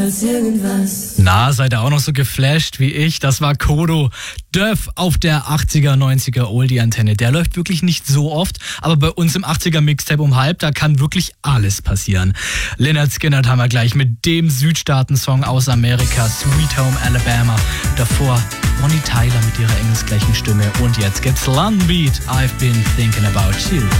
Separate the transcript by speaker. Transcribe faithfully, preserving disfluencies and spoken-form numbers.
Speaker 1: Na, seid ihr auch noch so geflasht wie ich? Das war Kodo. Döff auf der achtziger, neunziger Oldie-Antenne. Der läuft wirklich nicht so oft, aber bei uns im achtziger Mixtape um halb, da kann wirklich alles passieren. Lynyrd Skynyrd haben wir gleich mit dem Südstaaten-Song aus Amerika, Sweet Home Alabama. Davor Bonnie Tyler mit ihrer engelsgleichen Stimme. Und jetzt gibt's London Beat, I've Been Thinking About You.